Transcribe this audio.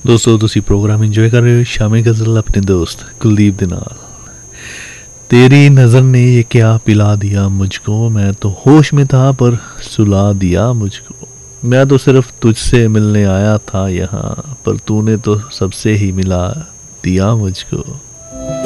दोस्तों तुसी programme enjoy कर रहे हो शामी गज़ल अपने दोस्त कुलदीप दे नाल। तेरी नज़र ने ये क्या पिला दिया मुझको, मैं तो होश में था पर सुला दिया मुझको। मैं तो सिर्फ तुझसे मिलने आया था यहाँ, पर तूने तो सबसे ही मिला दिया मुझको।